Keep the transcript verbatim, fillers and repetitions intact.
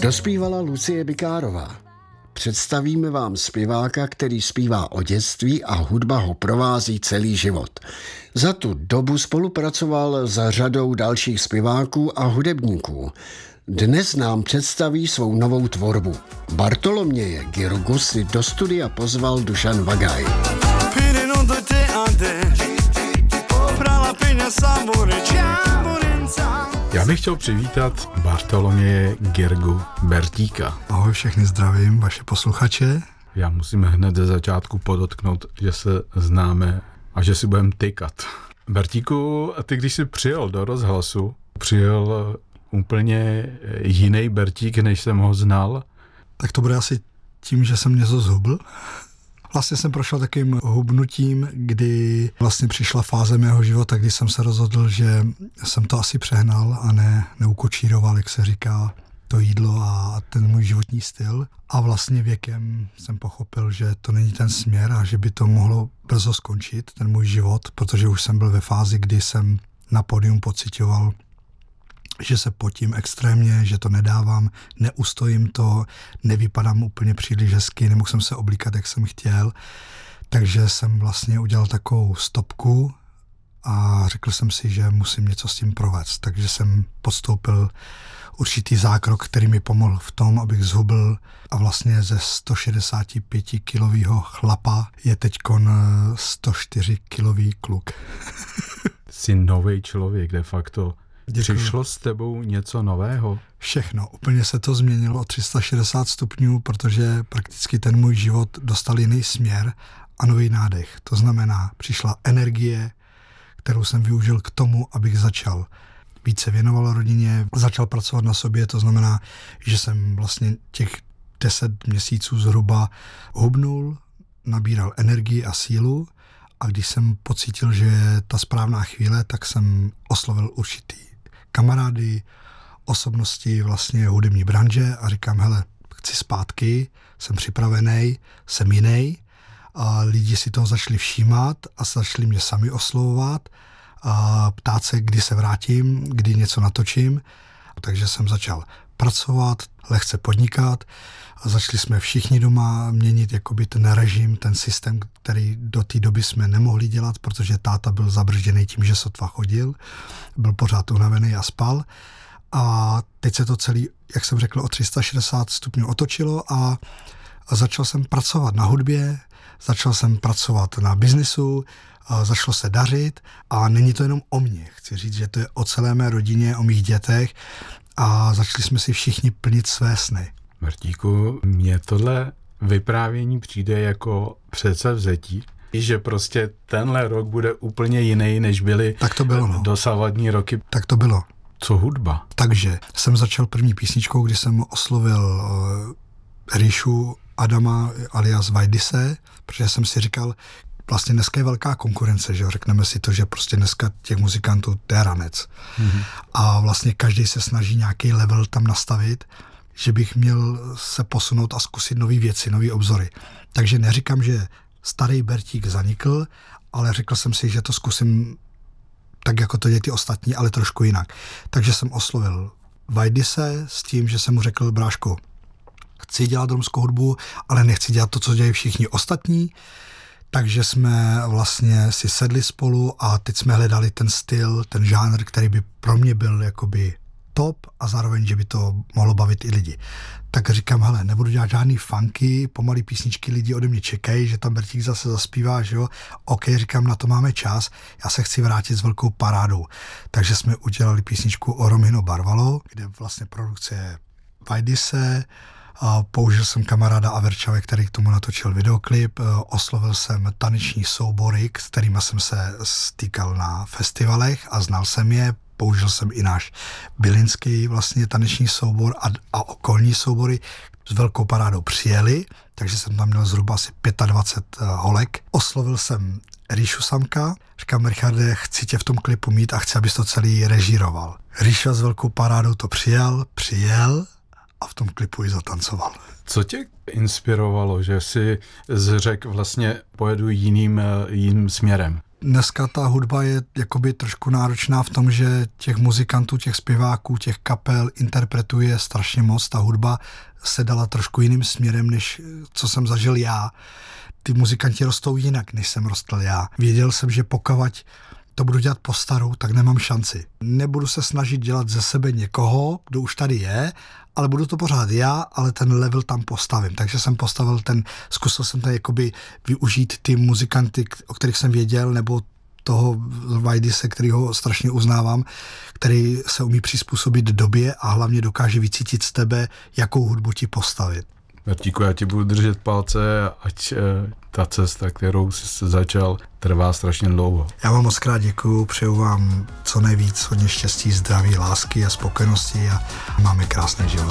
Dospívala Lucie Bikárová. Představíme vám zpěváka, který zpívá o dětství a hudba ho provází celý život. Za tu dobu spolupracoval s řadou dalších zpěváků a hudebníků. Dnes nám představí svou novou tvorbu. Bartoloměje Girgu si do studia pozval Dušan Vagaj. Já bych chtěl přivítat Bartoloměje Girgu Bertíka. Ahoj, všechny zdravím, vaše posluchače. Já musím hned ze začátku podotknout, že se známe a že si budeme tykat. Bertíku, ty když jsi přijel do rozhlasu, přijel úplně jiný Bertík, než jsem ho znal. Tak to bude asi tím, že jsem něco zhubl. Vlastně jsem prošel takým hubnutím, kdy vlastně přišla fáze mého života, kdy jsem se rozhodl, že jsem to asi přehnal a ne neukočíroval, jak se říká, to jídlo a ten můj životní styl. A vlastně věkem jsem pochopil, že to není ten směr a že by to mohlo brzo skončit, ten můj život, protože už jsem byl ve fázi, kdy jsem na pódium pociťoval, že se potím extrémně, že to nedávám, neustojím to, nevypadám úplně příliš hezky, nemohl jsem se oblíkat, jak jsem chtěl. Takže jsem vlastně udělal takovou stopku a řekl jsem si, že musím něco s tím provést. Takže jsem podstoupil určitý zákrok, který mi pomohl v tom, abych zhubl a vlastně ze sto šedesát pět kilového chlapa je teďkon sto čtyři kilový kluk. Jsi nový člověk, de facto. Děkuji. Přišlo s tebou něco nového? Všechno. Úplně se to změnilo o tři sta šedesát stupňů, protože prakticky ten můj život dostal jiný směr a nový nádech. To znamená, přišla energie, kterou jsem využil k tomu, abych začal více věnoval rodině, začal pracovat na sobě, to znamená, že jsem vlastně těch deset měsíců zhruba hubnul, nabíral energii a sílu a když jsem pocítil, že je ta správná chvíle, tak jsem oslovil určitý kamarády, osobnosti vlastně hudební branže a říkám, hele, chci zpátky, jsem připravený, jsem jiný a lidi si toho začali všímat a začali mě sami oslovovat a ptát se, kdy se vrátím, kdy něco natočím. Takže jsem začal pracovat, lehce podnikat a začali jsme všichni doma měnit jakoby ten režim, ten systém, který do té doby jsme nemohli dělat, protože táta byl zabržděný tím, že sotva chodil, byl pořád unavený a spal. A teď se to celý, jak jsem řekl, o tři sta šedesát stupňů otočilo a, a začal jsem pracovat na hudbě, začal jsem pracovat na biznisu, a začalo se dařit a není to jenom o mně. Chci říct, že to je o celé mé rodině, o mých dětech a začali jsme si všichni plnit své sny. Martíku, mně tohle vyprávění přijde jako předsevzetí, že prostě tenhle rok bude úplně jiný, než byly tak to bylo, no. dosavadní roky. Tak to bylo. Co hudba? Takže jsem začal první písničkou, kdy jsem oslovil uh, Ríšu Adama alias Vajdise, protože jsem si říkal, vlastně dneska je velká konkurence, že jo, řekneme si to, že prostě dneska těch muzikantů to je ranec. Mm-hmm. A vlastně každý se snaží nějaký level tam nastavit, že bych měl se posunout a zkusit nové věci, nové obzory. Takže neříkám, že starý Bertík zanikl, ale řekl jsem si, že to zkusím tak, jako to dělají ty ostatní, ale trošku jinak. Takže jsem oslovil Vajdise s tím, že jsem mu řekl, bráško, chci dělat romskou hudbu, ale nechci dělat to, co dělají všichni ostatní. Takže jsme vlastně si sedli spolu a teď jsme hledali ten styl, ten žánr, který by pro mě byl jakoby top a zároveň, že by to mohlo bavit i lidi. Tak říkám, hele, nebudu dělat žádný funky, pomalý písničky, lidi ode mě čekají, že tam Bertík zase zaspívá, že jo. OK, říkám, na to máme čas, já se chci vrátit s velkou parádou. Takže jsme udělali písničku o Romino Barvalo, kde vlastně produkce je Vajdise, a použil jsem kamaráda Averčave, který k tomu natočil videoklip, oslovil jsem taneční soubory, s kterými jsem se stýkal na festivalech a znal jsem je, použil jsem i náš bylinský vlastně taneční soubor a, a okolní soubory s velkou parádou přijeli, takže jsem tam měl zhruba asi dvacet pět holek. Oslovil jsem Ríšu Samka, říkám, Richarde, chci tě v tom klipu mít a chci, abys to celý režíroval. Ríša s velkou parádou to přijal, přijel a v tom klipu i zatancoval. Co tě inspirovalo, že jsi řekl vlastně pojedu jiným, jiným směrem? dneska ta hudba je jakoby trošku náročná v tom, že těch muzikantů, těch zpěváků, těch kapel interpretuje strašně moc. Ta hudba se dala trošku jiným směrem, než co jsem zažil já. Ty muzikanti rostou jinak, než jsem rostl já. Věděl jsem, že pokud to budu dělat po starou, tak nemám šanci. Nebudu se snažit dělat ze sebe někoho, kdo už tady je, ale budu to pořád já, ale ten level tam postavím. Takže jsem postavil ten, zkusil jsem tady jakoby využít ty muzikanty, o kterých jsem věděl, nebo toho Vajdise, kterýho strašně uznávám, který se umí přizpůsobit době a hlavně dokáže vycítit z tebe, jakou hudbu ti postavit. Bertíku, já ti budu držet palce, ať e, ta cesta, kterou jsi začal, trvá strašně dlouho. Já vám moc krát děkuju, přeju vám co nejvíc, hodně štěstí, zdraví, lásky a spokojenosti a máme krásný život.